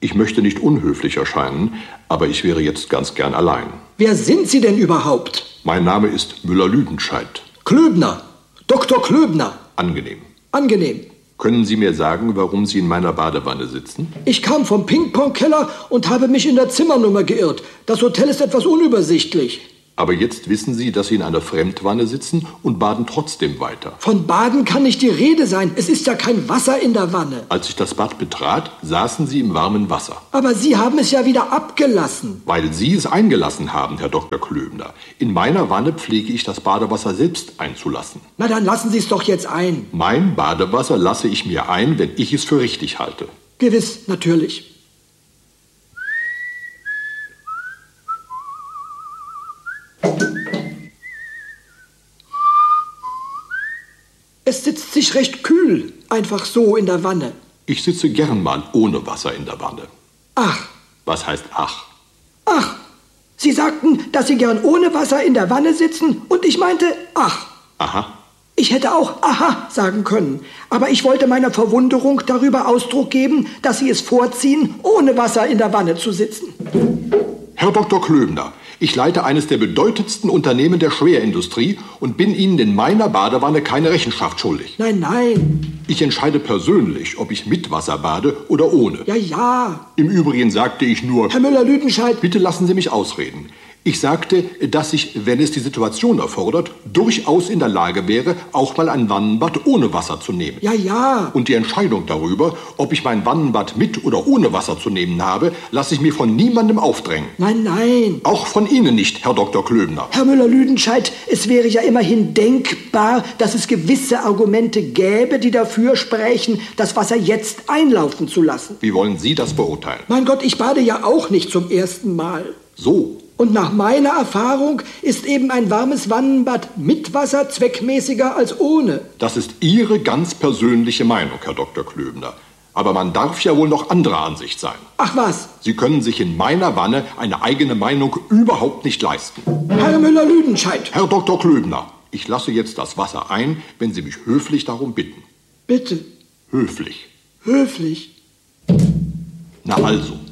Ich möchte nicht unhöflich erscheinen, aber ich wäre jetzt ganz gern allein. Wer sind Sie denn überhaupt? Mein Name ist Müller-Lüdenscheid. Klöbner. Dr. Klöbner. Angenehm. Angenehm. Können Sie mir sagen, warum Sie in meiner Badewanne sitzen? Ich kam vom Ping-Pong-Keller und habe mich in der Zimmernummer geirrt. Das Hotel ist etwas unübersichtlich. Aber jetzt wissen Sie, dass Sie in einer Fremdwanne sitzen und baden trotzdem weiter. Von Baden kann nicht die Rede sein. Es ist ja kein Wasser in der Wanne. Als ich das Bad betrat, saßen Sie im warmen Wasser. Aber Sie haben es ja wieder abgelassen. Weil Sie es eingelassen haben, Herr Dr. Klöbner. In meiner Wanne pflege ich das Badewasser selbst einzulassen. Na, dann lassen Sie es doch jetzt ein. Mein Badewasser lasse ich mir ein, wenn ich es für richtig halte. Gewiss, natürlich. Es sitzt sich recht kühl, einfach so in der Wanne. Ich sitze gern mal ohne Wasser in der Wanne. Ach. Was heißt ach? Ach. Sie sagten, dass Sie gern ohne Wasser in der Wanne sitzen und ich meinte ach. Aha. Ich hätte auch aha sagen können, aber ich wollte meiner Verwunderung darüber Ausdruck geben, dass Sie es vorziehen, ohne Wasser in der Wanne zu sitzen. Herr Dr. Klöbner, ich leite eines der bedeutendsten Unternehmen der Schwerindustrie und bin Ihnen in meiner Badewanne keine Rechenschaft schuldig. Nein, nein. Ich entscheide persönlich, ob ich mit Wasser bade oder ohne. Ja, ja. Im Übrigen sagte ich nur... Herr Müller-Lüdenscheid... Bitte lassen Sie mich ausreden. Ich sagte, dass ich, wenn es die Situation erfordert, durchaus in der Lage wäre, auch mal ein Wannenbad ohne Wasser zu nehmen. Ja, ja. Und die Entscheidung darüber, ob ich mein Wannenbad mit oder ohne Wasser zu nehmen habe, lasse ich mir von niemandem aufdrängen. Nein, nein. Auch von Ihnen nicht, Herr Dr. Klöbner. Herr Müller-Lüdenscheid, es wäre ja immerhin denkbar, dass es gewisse Argumente gäbe, die dafür sprechen, das Wasser jetzt einlaufen zu lassen. Wie wollen Sie das beurteilen? Mein Gott, ich bade ja auch nicht zum ersten Mal. So. Und nach meiner Erfahrung ist eben ein warmes Wannenbad mit Wasser zweckmäßiger als ohne. Das ist Ihre ganz persönliche Meinung, Herr Dr. Klöbner. Aber man darf ja wohl noch anderer Ansicht sein. Ach was? Sie können sich in meiner Wanne eine eigene Meinung überhaupt nicht leisten. Herr Müller-Lüdenscheid. Herr Dr. Klöbner, ich lasse jetzt das Wasser ein, wenn Sie mich höflich darum bitten. Bitte. Höflich. Höflich. Na also.